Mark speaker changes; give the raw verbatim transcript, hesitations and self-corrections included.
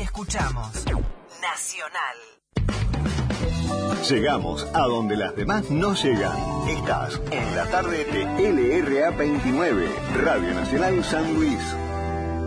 Speaker 1: Escuchamos Nacional.
Speaker 2: Llegamos a donde las demás no llegan. Estás en la tarde de L R A veintinueve, Radio Nacional San Luis.